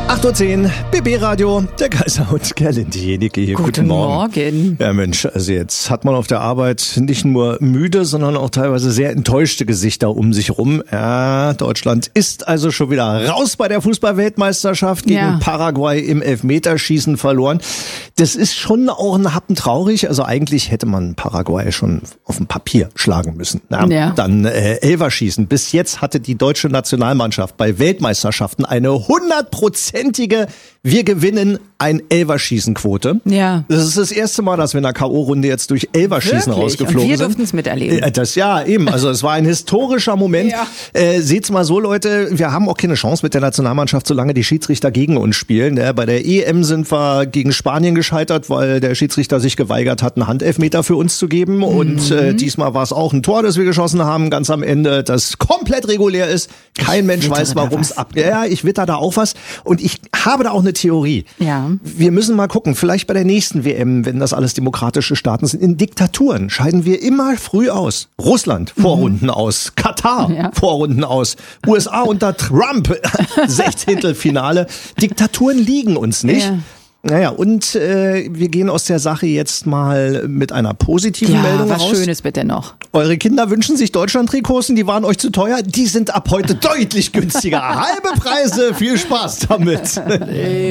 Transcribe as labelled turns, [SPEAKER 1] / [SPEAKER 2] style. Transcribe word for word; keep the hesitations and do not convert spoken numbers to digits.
[SPEAKER 1] acht Uhr zehn, B B-Radio, der Kaiser und Gerlinde Jenike hier.
[SPEAKER 2] Guten,
[SPEAKER 1] Guten Morgen.
[SPEAKER 2] Morgen.
[SPEAKER 1] Ja Mensch, also jetzt hat man auf der Arbeit nicht nur müde, sondern auch teilweise sehr enttäuschte Gesichter um sich rum. Ja, Deutschland ist also schon wieder raus bei der Fußball-Weltmeisterschaft, gegen
[SPEAKER 2] Ja.
[SPEAKER 1] Paraguay im Elfmeterschießen verloren. Das ist schon auch ein Happen traurig. Also eigentlich hätte man Paraguay schon auf dem Papier schlagen müssen. Na,
[SPEAKER 2] Ja.
[SPEAKER 1] Dann äh, Elferschießen. Bis jetzt hatte die deutsche Nationalmannschaft bei Weltmeisterschaften eine hundertprozentige Wir gewinnen ein Elferschießen-Quote.
[SPEAKER 2] Ja.
[SPEAKER 1] Das ist das erste Mal, dass wir in der K O-Runde jetzt durch Elferschießen
[SPEAKER 2] Wirklich?
[SPEAKER 1] rausgeflogen
[SPEAKER 2] Und wir
[SPEAKER 1] sind.
[SPEAKER 2] durften es miterleben.
[SPEAKER 1] Äh, Das ja, eben. Also es war ein historischer Moment.
[SPEAKER 2] Ja.
[SPEAKER 1] Äh, seht's mal so, Leute, wir haben auch keine Chance mit der Nationalmannschaft, solange die Schiedsrichter gegen uns spielen. Ne? Bei der E M sind wir gegen Spanien gescheitert, weil der Schiedsrichter sich geweigert hat, einen Handelfmeter für uns zu geben. Und äh, diesmal war es auch ein Tor, das wir geschossen haben, ganz am Ende, das komplett regulär ist. Kein Mensch
[SPEAKER 2] wittere
[SPEAKER 1] weiß,
[SPEAKER 2] da
[SPEAKER 1] warum es
[SPEAKER 2] was.
[SPEAKER 1] ab... Ja, ich witter da auch was. Und ich habe da auch eine Theorie.
[SPEAKER 2] Ja.
[SPEAKER 1] Wir müssen mal gucken, vielleicht bei der nächsten W M, wenn das alles demokratische Staaten sind, in Diktaturen scheiden wir immer früh aus. Russland, Vorrunden aus. Katar,
[SPEAKER 2] Ja.
[SPEAKER 1] Vorrunden aus. U S A unter Trump, Sechzehntelfinale. Diktaturen liegen uns nicht.
[SPEAKER 2] Ja.
[SPEAKER 1] Naja, und äh, wir gehen aus der Sache jetzt mal mit einer positiven
[SPEAKER 2] Ja,
[SPEAKER 1] Meldung
[SPEAKER 2] was
[SPEAKER 1] raus.
[SPEAKER 2] Schönes bitte noch.
[SPEAKER 1] Eure Kinder wünschen sich Deutschland-Trikots, die waren euch zu teuer. Die sind ab heute deutlich günstiger. Halbe Preise, viel Spaß damit.